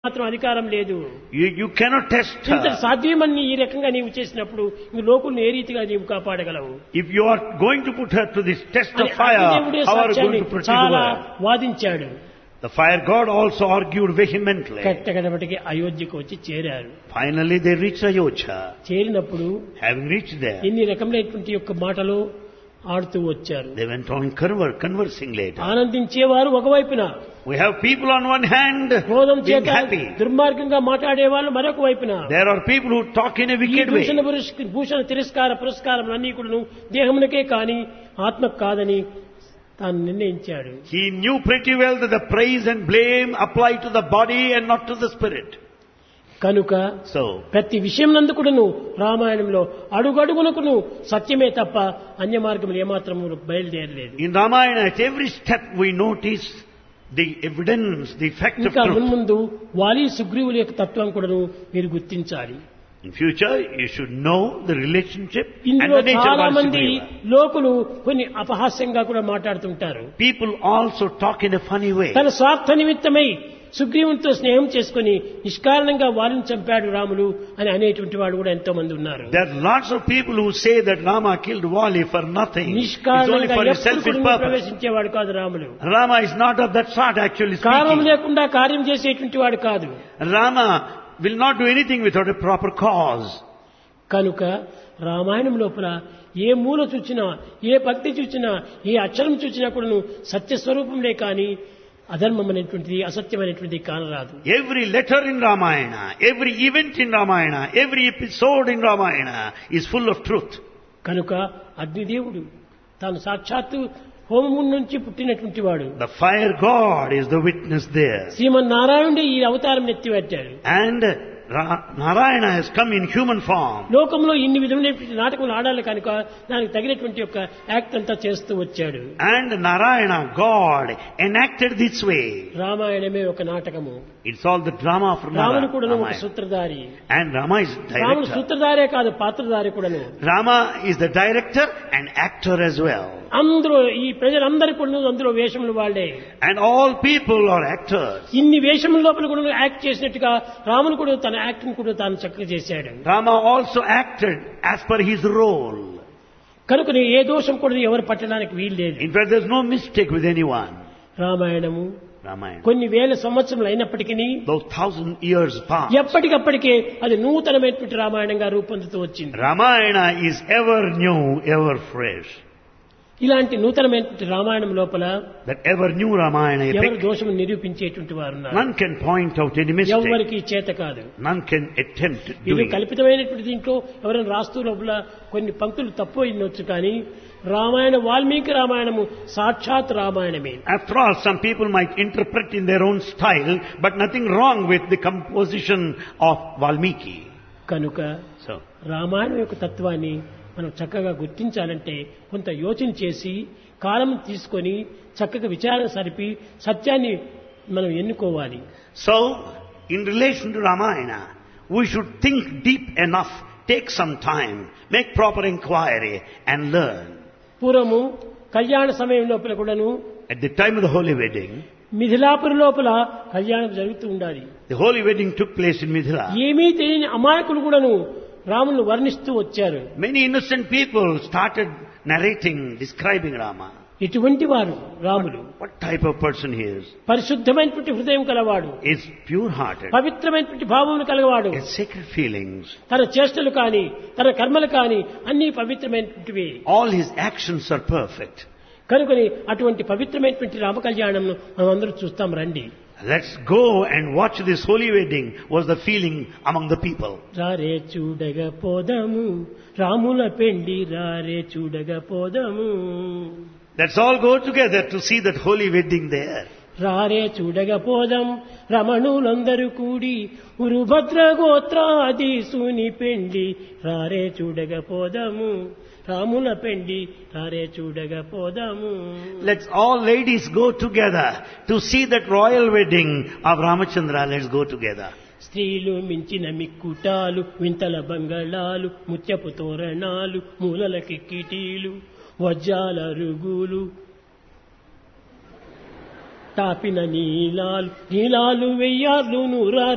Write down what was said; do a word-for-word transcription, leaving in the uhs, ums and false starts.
మాత్రం అధికారం లేదు. You, you cannot test ఇంత her. సాధ్యమని ఈ రకంగా నీవు చేసినప్పుడు ఈ లోకుల్ని ఏ రీతిగా నీవు కాపాడగలవు? If you are going to put her to this test of అని fire, అగ్నిదేవుడే how are you సాక్ష్యాన్ని going to proceed చాలా her? వాదించాడు. The fire god also argued vehemently. కట్టగడపటికి అయోధ్యకు వచ్చి చేరారు. Finally they reached Ayodhya. చేరినప్పుడు Having reached there, ఇన్ని రకమైనటువంటి యొక్క మాటలు ఆడుతూ వచ్చారు. they went on conver- conversing later. ఆనందించేవారు ఒకవైపున, We have people on one hand క్రోధం being చేత happy. దుర్మార్గంగా మాట్లాడే వాళ్ళు మరొక వైపున. There are people who talk in a ఈ wicked భూషణ way. పురస్క- భూషణ తిరస్కార పురస్కారం అన్ని కూడా దేహమునకే కాని ఆత్మకు కాదని తాను నిర్ణయించాడు. He knew pretty well that the praise and blame apply to the body and not to the spirit. కనుక So, ప్రతి విషయం నందుకును రామాయణంలో అడుగడుగునకును సత్యమే తప్ప అన్య మార్గములు ఏమాత్రము బయలుదేరలేదు. in Ramayana, at every step we notice the evidence, the fact of ఇంకా truth. మున్ముందు వాలి సుగ్రీవుల యొక్క తత్వం కూడాను మీరు గుర్తించాలి. In future, you should know the relationship and ఇందులో the nature of చాలా our మంది Sugriva. లోకులు కొన్ని అపహాస్యంగా కూడా మాట్లాడుతుంటారు. People also talk in a funny way. తన స్వార్థ నిమిత్తమై సుగ్రీవునితో స్నేహం చేసుకుని నిష్కారణంగా వాలిని చంపాడు రాములు అని అనేటువంటి వాడు కూడా ఎంతో మంది ఉన్నారు. There are lots of people who say that Rama killed Wali for nothing. It's only నిష్కారణంగా for his ఎప్పుడు selfish కూడా purpose. ప్రవేశించేవాడు కాదు Ramulu. Rama is not of that sort, actually కారణం speaking. లేకుండా కార్యం చేసేటువంటి వాడు కాదు. Rama will not do anything without a proper cause. కనుక రామాయణం లోపల ఏ మూల చూచినా, ఏ భక్తి చూచినా, ఏ అక్షరం చూచినా కూడా సత్యస్వరూపంలే కానీ అధర్మం అనేటువంటిది అసత్యమైనటువంటిది కానరాదు. Every letter in Ramayana, every event in Ramayana, every episode in Ramayana is full of truth. కనుక అగ్నిదేవుడు తాను సాక్షాత్తు హోమం నుంచి పుట్టినటువంటి వాడు. The fire god is the witness there. శ్రీమన్నారాయణుడే ఈ అవతారం ఎత్తిపెట్టాడు. And Ra- Narayana has come in human form. లోకంలో ఇన్ని విధమైనటువంటి నాటకములు ఆడాలి కనుక దానికి తగినటువంటి యొక్క యాక్ట్ అంతా చేస్తూ వచ్చాడు. And Narayana, God, enacted this way. రామాయణమే ఒక నాటకము. It's all the drama of రాముడు కూడాను ఒక Ramayana. సూత్రధారి. And Rama is రాముడు director. సూత్రధారే కాదు, పాత్రధారి కూడాను. Rama is the director and actor as well. అందరూ ఈ ప్రజలందరూ కూడా అందులో వేషములు వాళ్లే. And all people are actors. ఇన్ని వేషముల లోపల కూడా యాక్ట్ చేసినట్టుగా రాముడు కూడా తన యాక్టింగ్ కూడా తాను చక్కగా చేశాడు. Rama also acted as per his role. కనుక ఏ దోషం కూడా ఎవరు పట్టడానికి వీలు లేదు. In fact, there's no mistake with anyone. Ramayanamu Ramayana. కొన్ని వేల సంవత్సరములు అయినప్పటికీ Those thousand years past. ఎప్పటికప్పటికే అది నూతనమైనటువంటి రామాయణంగా రూపొందుతూ వచ్చింది. Ramayana is ever new, ever fresh. ఇలాంటి నూతనమైనటువంటి రామాయణం లోపల That ever new Ramayana ఎవరు epic, దోషము నిరూపించేటువంటి వారు ఉన్నారు. none can point out any mistake. ఎవరికి చేత కాదు. None can attempt ఇది doing it. కల్పితమైనటువంటి దీంట్లో ఎవరైనా రాస్తూ లోపల కొన్ని పంక్తులు తప్పు అయినవచ్చు కానీ రామాయణ వాల్మీకి రామాయణము సాక్షాత్ రామాయణమే. After all, some people might interpret in their own style, but nothing wrong with the composition of Valmiki. కనుక So, రామాయణం యొక్క తత్వాన్ని మనం చక్కగా గుర్తించాలంటే కొంత యోచన చేసి కాలం తీసుకొని చక్కగా విచారణ సరిపి సత్యాన్ని మనం ఎన్నుకోవాలి. so in relation to Ramayana, we should think deep enough, take some time, make proper inquiry and learn. పూర్వము కళ్యాణ సమయం లోపల కూడాను At the time of the holy wedding, Mithilapuri లోపల కళ్యాణం జరుగుతూ ఉండాలి. the holy wedding took place in Mithila. ఏమీ తెలియని అమాయకులు కూడాను రామును వర్ణిస్తూ వచ్చారు. Many innocent people started narrating, describing Rama. ఇటువంటి వారు Ramulu What type of person he is? పరిశుద్ధమైనటువంటి హృదయం కలవాడు, Is pure-hearted, పవిత్రమైనటువంటి భావములు కలవాడు, has sacred feelings. తన చేష్టలు కాని తన కర్మలు కాని అన్ని పవిత్రమైనటువంటివి. All his actions are perfect. కనుకని అటువంటి పవిత్రమైనటువంటి రామ కళ్యాణం మనం అందరూ చూస్తాం రండి. Let's go and watch this holy wedding, was the feeling among the people. రారే చూడగ పోదము రాముల పెండి రారే చూడగ పోదము. Let's all go together to see that holy wedding there. రారే చూడగ పోదం రమణులందరూ కూడి ఉరుభద్ర గోత్రాధీసుని పెండి రారే చూడగ పోదము రాముల పెండి రారే చూడగ పోదము. Let's all ladies go together to see that royal wedding of Ramachandra. Let's go together. స్త్రీలు మించిన మిక్కుటాలు వింతల బంగళాలు ముత్యపు తోరణాలు మూలల కిక్కిటీలు వజ్రాల రుగులు తాపిన నీలాలు నీలాలు వెయ్యార్లు నూరా